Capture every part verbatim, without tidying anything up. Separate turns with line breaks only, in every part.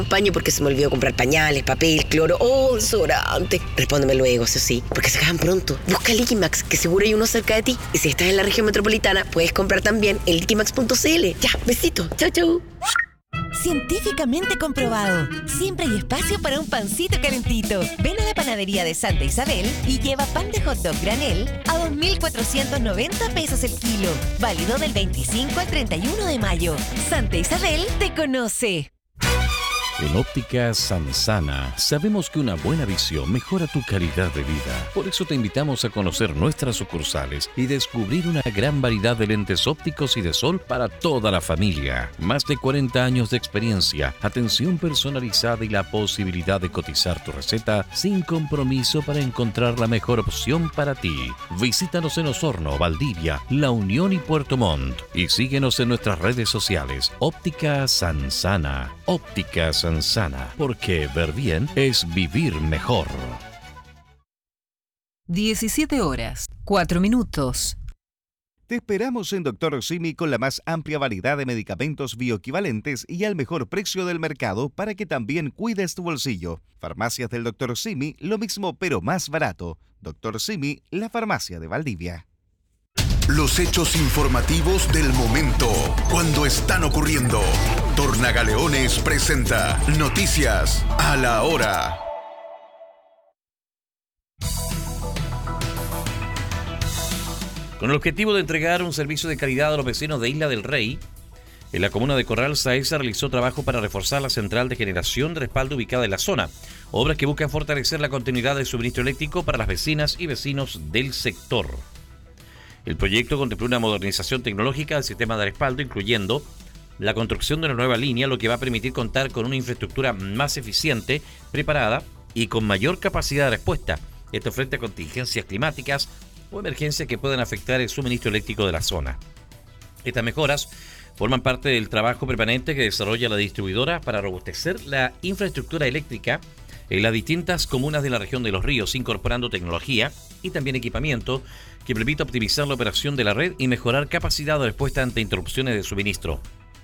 paño porque se me olvidó comprar pañales, papel, cloro o desodorante. Respóndeme luego, eso sí, porque se acaban pronto. Busca Liquimax, que seguro hay uno cerca de ti. Y si estás en la región metropolitana, puedes comprar también en liquimax punto c l. Ya, besito. Chau, chau.
Científicamente comprobado. Siempre hay espacio para un pancito calentito. Ven a la panadería de Santa Isabel y lleva pan de hot dog granel a dos mil cuatrocientos noventa pesos el kilo. Válido del veinticinco al treinta y uno de mayo. Santa Isabel te conoce.
En Óptica Sansana sabemos que una buena visión mejora tu calidad de vida. Por eso te invitamos a conocer nuestras sucursales y descubrir una gran variedad de lentes ópticos y de sol para toda la familia. Más de cuarenta años de experiencia, atención personalizada y la posibilidad de cotizar tu receta sin compromiso para encontrar la mejor opción para ti. Visítanos en Osorno, Valdivia, La Unión y Puerto Montt. Y síguenos en nuestras redes sociales. Óptica Sansana. Óptica Sansana. Sana, porque ver bien es vivir mejor.
diecisiete horas, cuatro minutos.
Te esperamos en Doctor Simi con la más amplia variedad de medicamentos bioequivalentes y al mejor precio del mercado para que también cuides tu bolsillo. Farmacias del Doctor Simi, lo mismo pero más barato. Doctor Simi, la farmacia de Valdivia.
Los hechos informativos del momento, cuando están ocurriendo. Tornagaleones presenta Noticias a la Hora.
Con el objetivo de entregar un servicio de calidad a los vecinos de Isla del Rey, en la comuna de Corral, SAESA realizó trabajo para reforzar la central de generación de respaldo ubicada en la zona. Obras que buscan fortalecer la continuidad del suministro eléctrico para las vecinas y vecinos del sector. El proyecto contempló una modernización tecnológica del sistema de respaldo, incluyendo la construcción de una nueva línea, lo que va a permitir contar con una infraestructura más eficiente, preparada y con mayor capacidad de respuesta. Esto frente a contingencias climáticas o emergencias que puedan afectar el suministro eléctrico de la zona. Estas mejoras forman parte del trabajo permanente que desarrolla la distribuidora para robustecer la infraestructura eléctrica en las distintas comunas de la región de Los Ríos, incorporando tecnología y también equipamiento que permita optimizar la operación de la red y mejorar capacidad de respuesta ante interrupciones de suministro.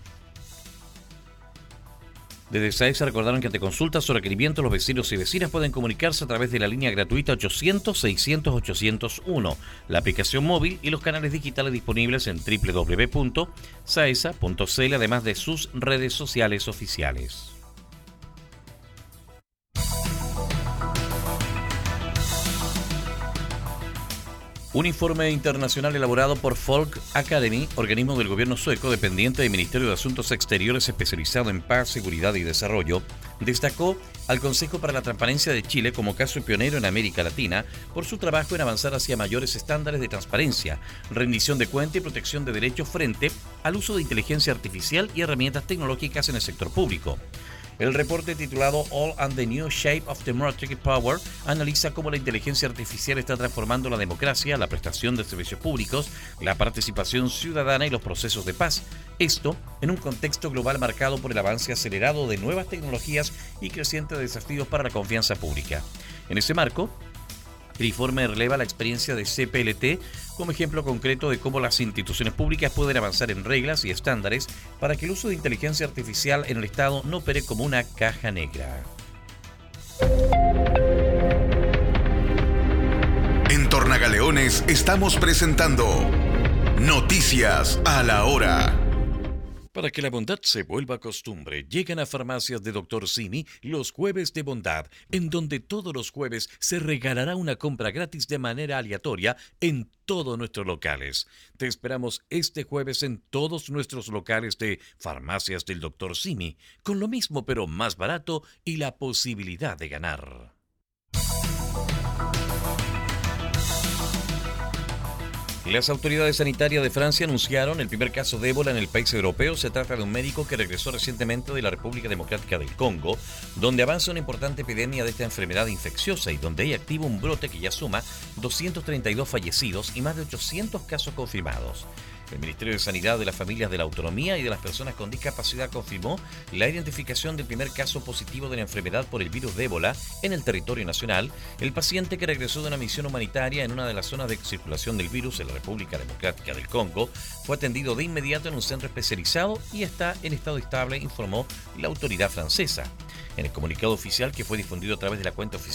Desde SAESA recordaron que ante consultas o requerimientos los vecinos y vecinas pueden comunicarse a través de la línea gratuita ochocientos, seiscientos, ochocientos uno, la aplicación móvil y los canales digitales disponibles en doble u doble u doble u punto saesa punto c l, además de sus redes sociales oficiales. Un informe internacional elaborado por Folk Academy, organismo del gobierno sueco dependiente del Ministerio de Asuntos Exteriores especializado en paz, seguridad y desarrollo, destacó al Consejo para la Transparencia de Chile como caso pionero en América Latina por su trabajo en avanzar hacia mayores estándares de transparencia, rendición de cuentas y protección de derechos frente al uso de inteligencia artificial y herramientas tecnológicas en el sector público. El reporte titulado All and the New Shape of Democratic Power analiza cómo la inteligencia artificial está transformando la democracia, la prestación de servicios públicos, la participación ciudadana y los procesos de paz. Esto en un contexto global marcado por el avance acelerado de nuevas tecnologías y crecientes desafíos para la confianza pública. En ese marco, el informe releva la experiencia de C P L T como ejemplo concreto de cómo las instituciones públicas pueden avanzar en reglas y estándares para que el uso de inteligencia artificial en el Estado no opere como una caja negra.
En Tornagaleones estamos presentando Noticias a la Hora.
Para que la bondad se vuelva costumbre, llegan a Farmacias de Doctor Simi los jueves de bondad, en donde todos los jueves se regalará una compra gratis de manera aleatoria en todos nuestros locales. Te esperamos este jueves en todos nuestros locales de Farmacias del Doctor Simi, con lo mismo pero más barato y la posibilidad de ganar.
Las autoridades sanitarias de Francia anunciaron el primer caso de ébola en el país europeo. Se trata de un médico que regresó recientemente de la República Democrática del Congo, donde avanza una importante epidemia de esta enfermedad infecciosa y donde hay activo un brote que ya suma doscientos treinta y dos fallecidos y más de ochocientos casos confirmados. El Ministerio de Sanidad de las Familias de la Autonomía y de las Personas con Discapacidad confirmó la identificación del primer caso positivo de la enfermedad por el virus de ébola en el territorio nacional. El paciente que regresó de una misión humanitaria en una de las zonas de circulación del virus en la República Democrática del Congo fue atendido de inmediato en un centro especializado y está en estado estable, informó la autoridad francesa. En el comunicado oficial que fue difundido a través de la cuenta oficial